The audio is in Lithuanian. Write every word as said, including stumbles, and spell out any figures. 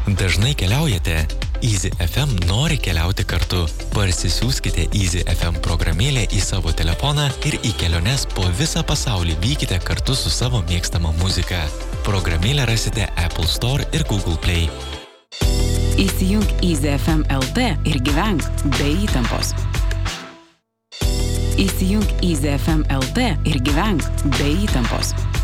Dažnai keliaujate? Easy F M nori keliauti kartu. Parsisiųskite Easy F M programėlę į savo telefoną ir į keliones po visą pasaulį vykite kartu su savo mėgstama muzika. Programėlę rasite Apple Store ir Google Play. Įsijunk Easy F M L T ir gyvenk be įtampos. Įsijunk Easy F M L T ir gyvenk be įtampos.